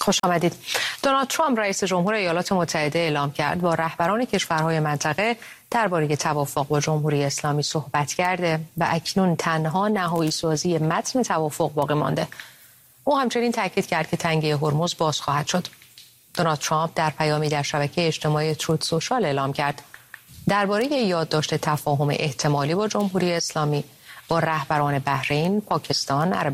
خوش آمدید. دونالد ترامپ رئیس جمهور ایالات متحده اعلام کرد با رهبران کشورهای منطقه درباره توافق با جمهوری اسلامی صحبت کرده و اکنون تنها نهایی سازی متن توافق باقی مانده. او همچنین تاکید کرد که تنگه هرمز باز خواهد شد. دونالد ترامپ در پیامی در شبکه اجتماعی تروت سوشال اعلام کرد درباره یادداشت تفاهم احتمالی با جمهوری اسلامی با رهبران بحرین، پاکستان،